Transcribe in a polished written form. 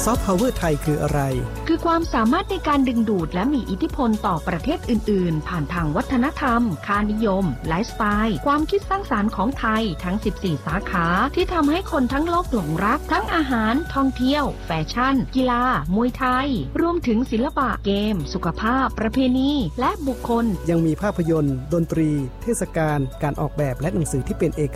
ซอฟต์พาวเวอร์ไทยคืออะไรคือความสามารถในการดึงดูดและมีอิทธิพลต่อประเทศอื่นๆผ่านทางวัฒนธรรมค่านิยมไลฟ์สไตล์ความคิดสร้างสรรค์ของไทยทั้ง14สาขาที่ทำให้คนทั้งโลกหลงรักทั้งอาหารท่องเที่ยวแฟชั่นกีฬามวยไทยรวมถึงศิลปะเกมสุขภาพประเพณีและบุคคลยังมีภาพยนตร์ดนตรีเทศกาลการออกแบบและหนังสือที่เป็นเอก